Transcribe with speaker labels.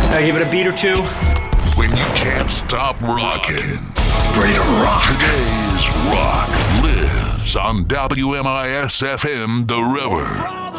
Speaker 1: I give it a beat or two.
Speaker 2: When you can't stop rocking.
Speaker 3: Ready to rock.
Speaker 2: Today's rock lives on WMIS FM The River.